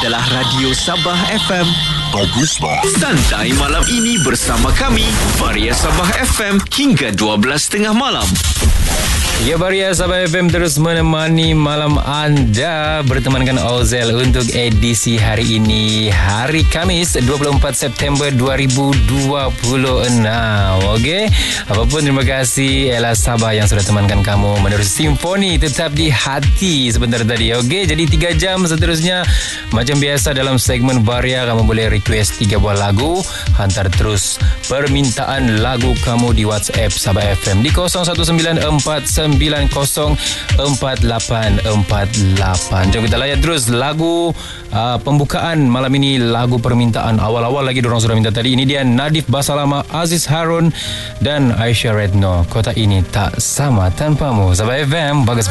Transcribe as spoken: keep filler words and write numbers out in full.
adalah Radio Sabah F M. Baguslah. Santai malam ini bersama kami, Varia Sabah F M hingga dua belas tiga puluh malam. Ya, Varia Sabah F M terus menemani malam anda, bertemankan Ozel untuk edisi hari ini, hari Khamis dua puluh empat September dua ribu dua puluh enam. Okey, apapun terima kasih Ella Sabah yang sudah temankan kamu menerusi simfoni tetap di hati sebentar tadi. Okey, jadi tiga jam seterusnya macam biasa dalam segmen Varia, kamu boleh request tiga buah lagu, hantar terus permintaan lagu kamu di WhatsApp Sabah F M di kosong satu sembilan empat sembilan kosong empat lapan empat lapan. Jom kita layan terus lagu uh, pembukaan malam ini, lagu permintaan awal-awal lagi diorang sudah minta tadi. Ini dia Nadif Basalama, Aziz Harun dan Aisyah Redno. Kota ini tak sama tanpamu. Sabah F M, bagus.